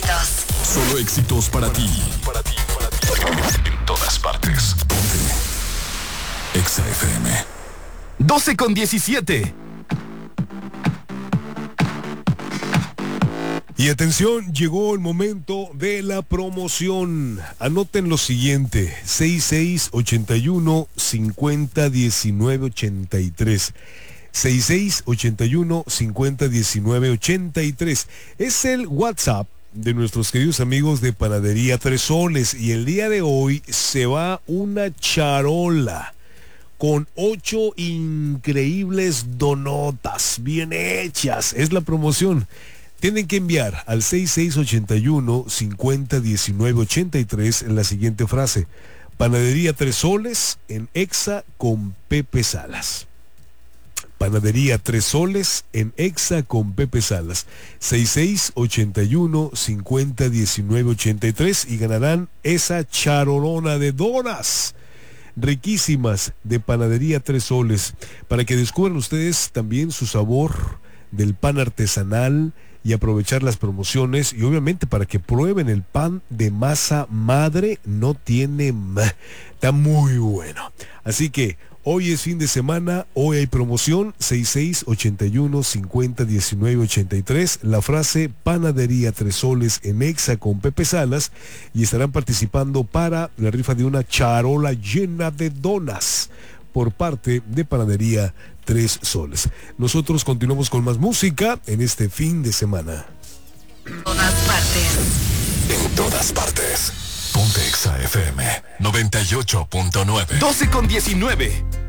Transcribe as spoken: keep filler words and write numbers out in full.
éxitos. Solo éxitos para ti. Para ti, para ti. En todas partes. Ponte Exa F M. doce con diecisiete. Y atención, llegó el momento de la promoción. Anoten lo siguiente: seis seis ocho uno, cinco cero uno nueve ocho tres. seis seis ocho uno, cinco cero uno nueve ocho tres. Es el WhatsApp de nuestros queridos amigos de Panadería Tres Soles. Y el día de hoy se va una charola con ocho increíbles donotas bien hechas. Es la promoción. Tienen que enviar al seis seis ocho uno, cinco cero uno nueve ocho tres la siguiente frase: Panadería Tres Soles en Exa con Pepe Salas. Panadería Tres Soles en Exa con Pepe Salas. seis seis ocho uno, cinco cero uno nueve ocho tres y ganarán esa charolona de donas riquísimas de Panadería Tres Soles, para que descubran ustedes también su sabor del pan artesanal y aprovechar las promociones, y obviamente para que prueben el pan de masa madre. No tiene ma- está muy bueno. Así que hoy es fin de semana, hoy hay promoción. Seis seis ocho uno, cinco cero uno nueve ocho tres, la frase Panadería Tres Soles en Exa con Pepe Salas, y estarán participando para la rifa de una charola llena de donas por parte de Panadería Tres Soles. Nosotros continuamos con más música en este fin de semana. Todas partes. En todas partes. Ponte Exa F M noventa y ocho punto nueve. doce con diecinueve.